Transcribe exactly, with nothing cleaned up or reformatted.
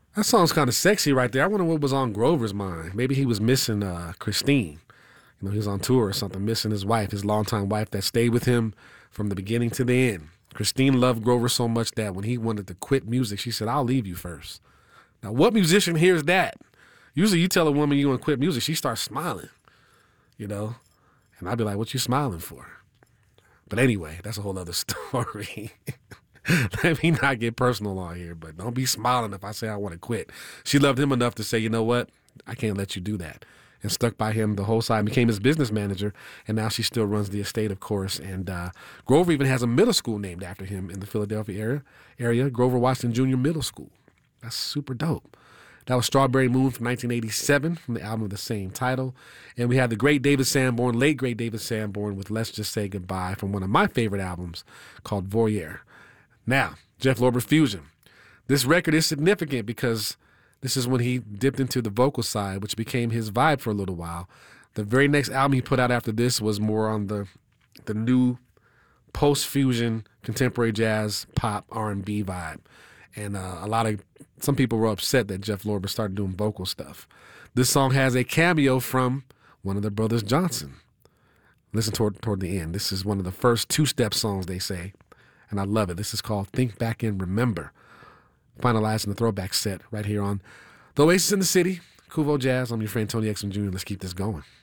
That song's kind of sexy right there. I wonder what was on Grover's mind. Maybe he was missing uh, Christine. You know, he was on tour or something, missing his wife, his longtime wife that stayed with him from the beginning to the end. Christine loved Grover so much that when he wanted to quit music, she said, I'll leave you first. Now, what musician hears that? Usually you tell a woman you want to quit music, she starts smiling, you know? And I'd be like, what you smiling for? But anyway, that's a whole other story. Let me not get personal on here, but don't be smiling if I say I want to quit. She loved him enough to say, you know what? I can't let you do that. And stuck by him the whole side, became his business manager, and now she still runs the estate, of course. And uh, Grover even has a middle school named after him in the Philadelphia area, area, Grover Washington Junior Middle School. That's super dope. That was Strawberry Moon from nineteen eighty-seven from the album of the same title. And we had the great David Sanborn, late great David Sanborn, with Let's Just Say Goodbye from one of my favorite albums called Voyeur. Now, Jeff Lorber Fusion. This record is significant because this is when he dipped into the vocal side, which became his vibe for a little while. The very next album he put out after this was more on the the new post-fusion, contemporary jazz, pop, R and B vibe. And uh, a lot of, some people were upset that Jeff Lorber started doing vocal stuff. This song has a cameo from one of the brothers Johnson. Listen toward, toward the end. This is one of the first two-step songs, they say. And I love it. This is called Think Back and Remember. Finalizing the throwback set right here on The Oasis in the City, Kuvo Jazz. I'm your friend Tony Exum Junior Let's keep this going.